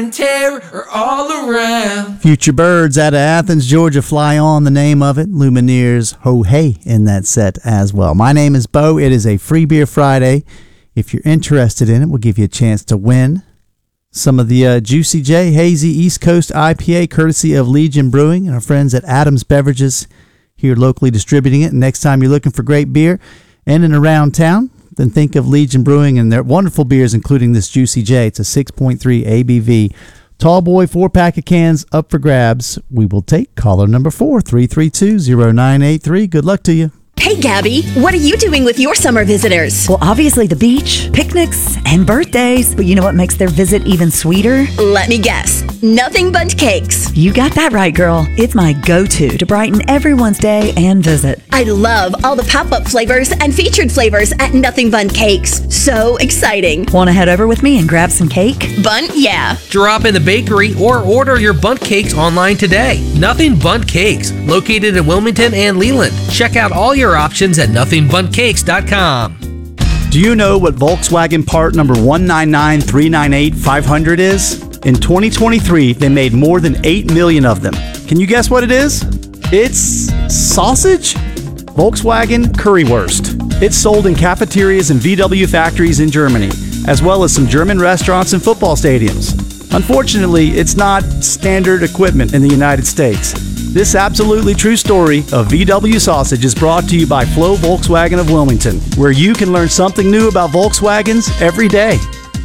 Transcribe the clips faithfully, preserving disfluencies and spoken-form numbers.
and terror are all around. Future Birds out of Athens, Georgia, Fly On, the name of it. Lumineers, Ho Hey in that set as well. My name is Bo. It is a Free Beer Friday. If you're interested in it, we'll give you a chance to win some of the uh, Juicy J Hazy East Coast I P A, courtesy of Legion Brewing and our friends at Adams Beverages here locally distributing it. And next time you're looking for great beer in and around town, then think of Legion Brewing and their wonderful beers, including this Juicy J. It's a six point three A B V. Tall boy, four-pack of cans up for grabs. We will take caller number four, three three two, zero nine eight three. Good luck to you. Hey, Gabby, what are you doing with your summer visitors? Well, obviously the beach, picnics, and birthdays. But you know what makes their visit even sweeter? Let me guess. Nothing Bundt Cakes. You got that right, girl. It's my go-to to brighten everyone's day and visit. I love all the pop-up flavors and featured flavors at Nothing Bundt Cakes. So exciting. Want to head over with me and grab some cake? Bundt, yeah. Drop in the bakery or order your Bundt Cakes online today. Nothing Bundt Cakes, located in Wilmington and Leland. Check out all your options at nothing bundt cakes dot com. Do you know what Volkswagen part number one nine nine three nine eight five hundred is? In twenty twenty-three, they made more than eight million of them. Can you guess what it is? It's sausage? Volkswagen Currywurst. It's sold in cafeterias and V W factories in Germany, as well as some German restaurants and football stadiums. Unfortunately, it's not standard equipment in the United States. This absolutely true story of V W sausage is brought to you by Flo Volkswagen of Wilmington, where you can learn something new about Volkswagens every day.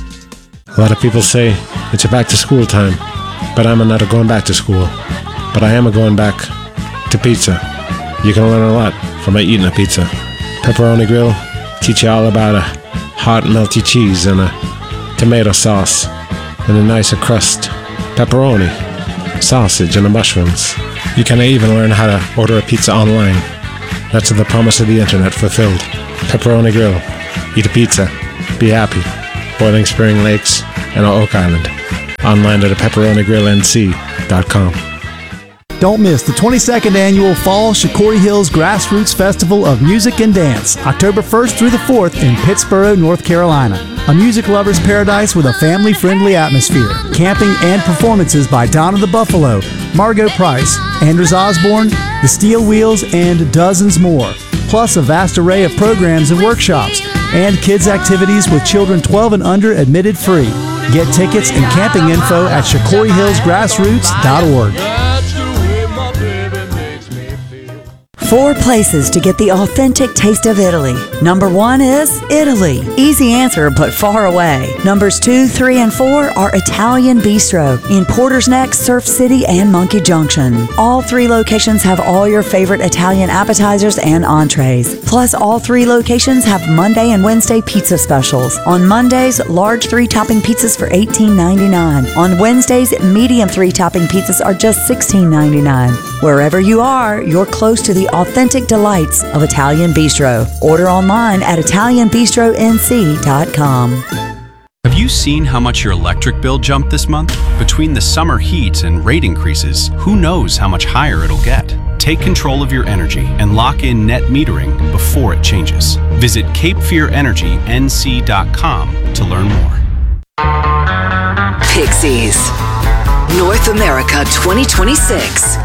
A lot of people say it's a back to school time, but I'm not a going back to school. But I am a going back to pizza. You can learn a lot from eating a pizza. Pepperoni Grill teach you all about a hot melty cheese and a tomato sauce and a nicer crust, pepperoni, sausage, and the mushrooms. You can even learn how to order a pizza online. That's the promise of the internet fulfilled. Pepperoni Grill. Eat a pizza. Be happy. Boiling Spring Lakes and Oak Island. Online at pepperoni grill n c dot com. Don't miss the twenty-second annual Fall Shakori Hills Grassroots Festival of Music and Dance, October first through the fourth in Pittsboro, North Carolina. A music lover's paradise with a family-friendly atmosphere. Camping and performances by Donna the Buffalo, Margot Price, Anders Osborne, the Steel Wheels, and dozens more. Plus a vast array of programs and workshops, and kids' activities with children twelve and under admitted free. Get tickets and camping info at shakori hills grassroots dot org. Four places to get the authentic taste of Italy. Number one is Italy. Easy answer, but far away. Numbers two, three, and four are Italian Bistro in Porter's Neck, Surf City, and Monkey Junction. All three locations have all your favorite Italian appetizers and entrees. Plus, all three locations have Monday and Wednesday pizza specials. On Mondays, large three-topping pizzas for eighteen ninety-nine. On Wednesdays, medium three-topping pizzas are just sixteen ninety-nine. Wherever you are, you're close to the authentic delights of Italian Bistro. Order online at italian bistro n c dot com. Have you seen how much your electric bill jumped this month? Between the summer heat and rate increases, who knows how much higher it'll get? Take control of your energy and lock in net metering before it changes. Visit cape fear energy n c dot com to learn more. Pixies, North America twenty twenty-six.